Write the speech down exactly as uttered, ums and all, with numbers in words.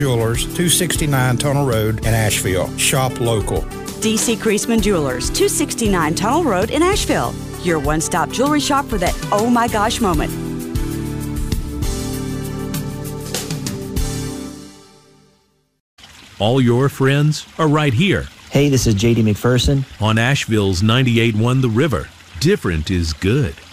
Jewelers, two sixty-nine Tunnel Road in Asheville. Shop local. D C Creasman Jewelers, two sixty-nine Tunnel Road in Asheville. Your one-stop jewelry shop for that oh my gosh moment. All your friends are right here. Hey, this is J D McPherson on Asheville's ninety-eight point one The River. Different is good.